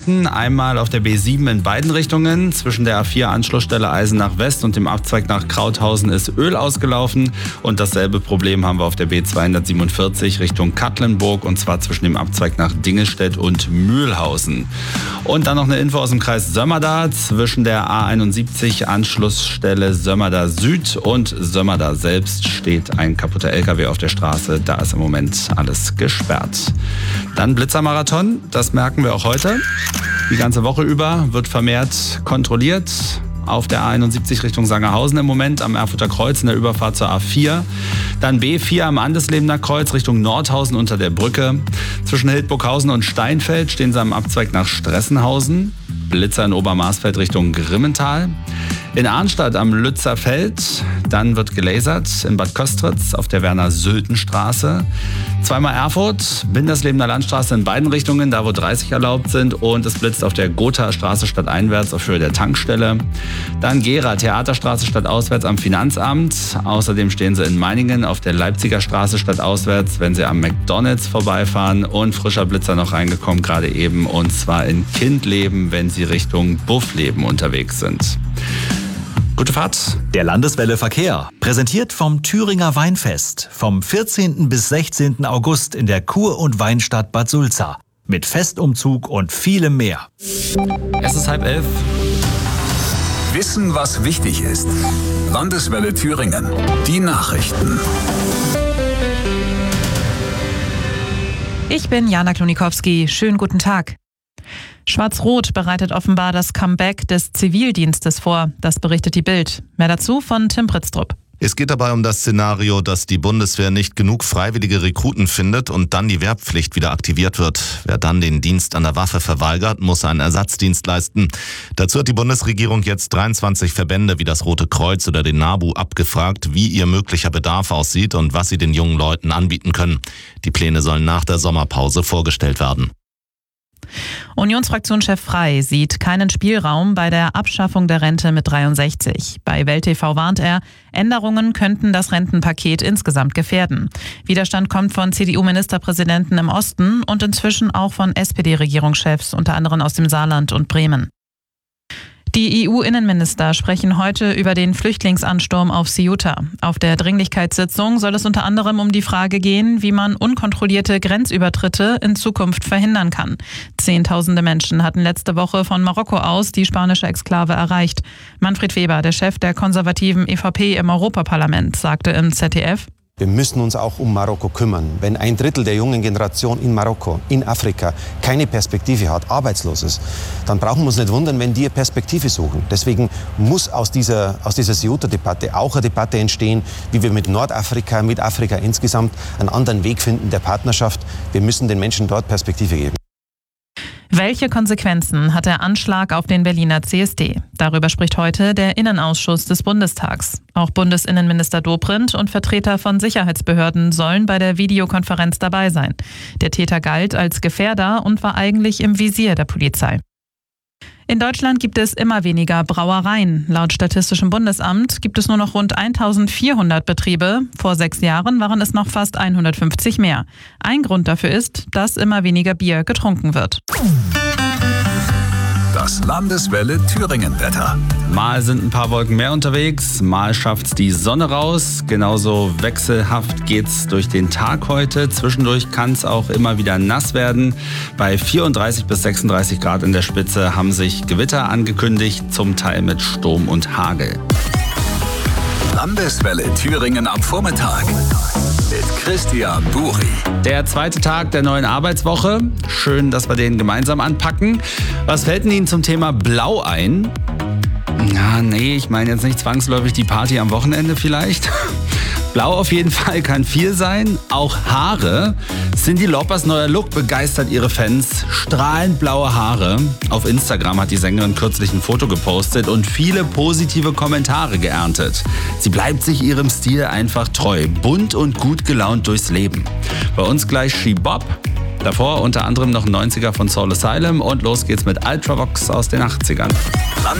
Uhr. Einmal auf der B7 in beiden Richtungen. Zwischen der A4 Anschlussstelle Eisenach West und dem Abzweig nach Krauthausen ist Öl ausgelaufen. Und dasselbe Problem haben wir auf der B247 Richtung Katlenburg, und zwar zwischen dem Abzweig nach Dingelstedt und Mühlhausen. Und dann noch eine Info aus dem Kreis Sömmerda. Zwischen der A71 Anschlussstelle Sömmerda Süd und Sömmerda selbst steht ein kaputter LKW auf der Straße. Da ist im Moment alles gesperrt. Dann Blitzermarathon, das merken wir auch heute. Die ganze Woche über wird vermehrt kontrolliert. Auf der A71 Richtung Sangerhausen im Moment, am Erfurter Kreuz in der Überfahrt zur A4. Dann B4 am Andeslebener Kreuz Richtung Nordhausen unter der Brücke. Zwischen Hildburghausen und Steinfeld stehen sie am Abzweig nach Stressenhausen. Blitzer in Obermarsfeld Richtung Grimmental. In Arnstadt am Lützer Feld, dann wird gelasert in Bad Köstritz auf der Werner-Sülten-Straße. Zweimal Erfurt, Winderslebener Landstraße in beiden Richtungen, da wo 30 erlaubt sind, und es blitzt auf der Gothaer Straße stadteinwärts auf Höhe der Tankstelle. Dann Gera, Theaterstraße stadtauswärts am Finanzamt. Außerdem stehen sie in Meiningen auf der Leipziger Straße stadtauswärts, wenn sie am McDonald's vorbeifahren, und frischer Blitzer noch reingekommen gerade eben, und zwar in Kindleben, wenn sie Richtung Buffleben unterwegs sind. Gute Fahrt. Der Landeswelle Verkehr, präsentiert vom Thüringer Weinfest vom 14. bis 16. August in der Kur- und Weinstadt Bad Sulza. Mit Festumzug und vielem mehr. Es ist 10:30. Wissen, was wichtig ist. Landeswelle Thüringen. Die Nachrichten. Ich bin Jana Klonikowski. Schönen guten Tag. Schwarz-Rot bereitet offenbar das Comeback des Zivildienstes vor. Das berichtet die Bild. Mehr dazu von Tim Pritztrup. Es geht dabei um das Szenario, dass die Bundeswehr nicht genug freiwillige Rekruten findet und dann die Wehrpflicht wieder aktiviert wird. Wer dann den Dienst an der Waffe verweigert, muss einen Ersatzdienst leisten. Dazu hat die Bundesregierung jetzt 23 Verbände wie das Rote Kreuz oder den NABU abgefragt, wie ihr möglicher Bedarf aussieht und was sie den jungen Leuten anbieten können. Die Pläne sollen nach der Sommerpause vorgestellt werden. Unionsfraktionschef Frey sieht keinen Spielraum bei der Abschaffung der Rente mit 63. Bei Welt TV warnt er, Änderungen könnten das Rentenpaket insgesamt gefährden. Widerstand kommt von CDU-Ministerpräsidenten im Osten und inzwischen auch von SPD-Regierungschefs, unter anderem aus dem Saarland und Bremen. Die EU-Innenminister sprechen heute über den Flüchtlingsansturm auf Ceuta. Auf der Dringlichkeitssitzung soll es unter anderem um die Frage gehen, wie man unkontrollierte Grenzübertritte in Zukunft verhindern kann. Zehntausende Menschen hatten letzte Woche von Marokko aus die spanische Exklave erreicht. Manfred Weber, der Chef der konservativen EVP im Europaparlament, sagte im ZDF: Wir müssen uns auch um Marokko kümmern. Wenn ein Drittel der jungen Generation in Marokko, in Afrika, keine Perspektive hat, arbeitslos ist, dann brauchen wir uns nicht wundern, wenn die eine Perspektive suchen. Deswegen muss aus dieser Ceuta-Debatte auch eine Debatte entstehen, wie wir mit Nordafrika, mit Afrika insgesamt einen anderen Weg finden der Partnerschaft. Wir müssen den Menschen dort Perspektive geben. Welche Konsequenzen hat der Anschlag auf den Berliner CSD? Darüber spricht heute der Innenausschuss des Bundestags. Auch Bundesinnenminister Dobrindt und Vertreter von Sicherheitsbehörden sollen bei der Videokonferenz dabei sein. Der Täter galt als Gefährder und war eigentlich im Visier der Polizei. In Deutschland gibt es immer weniger Brauereien. Laut Statistischem Bundesamt gibt es nur noch rund 1400 Betriebe. Vor 6 Jahren waren es noch fast 150 mehr. Ein Grund dafür ist, dass immer weniger Bier getrunken wird. Das Landeswelle Thüringen-Wetter. Mal sind ein paar Wolken mehr unterwegs, mal schafft's die Sonne raus. Genauso wechselhaft geht's durch den Tag heute. Zwischendurch kann's auch immer wieder nass werden. Bei 34 bis 36 Grad in der Spitze haben sich Gewitter angekündigt, zum Teil mit Sturm und Hagel. Landeswelle Thüringen am Vormittag mit Christian Buri. Der zweite Tag der neuen Arbeitswoche. Schön, dass wir den gemeinsam anpacken. Was fällt denn Ihnen zum Thema Blau ein? Na, nee, ich meine jetzt nicht zwangsläufig die Party am Wochenende vielleicht. Blau auf jeden Fall kann viel sein, auch Haare. Cyndi Laupers neuer Look begeistert ihre Fans. Strahlend blaue Haare. Auf Instagram hat die Sängerin kürzlich ein Foto gepostet und viele positive Kommentare geerntet. Sie bleibt sich ihrem Stil einfach treu, bunt und gut gelaunt durchs Leben. Bei uns gleich She Bop. Davor unter anderem noch ein 90er von Soul Asylum und los geht's mit Ultravox aus den 80ern.